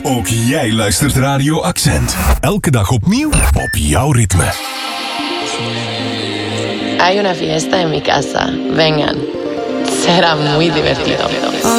Ook jij luistert Radio Accent. Elke dag opnieuw op jouw ritme. Hay una fiesta en mi casa. Vengan. Será muy divertido.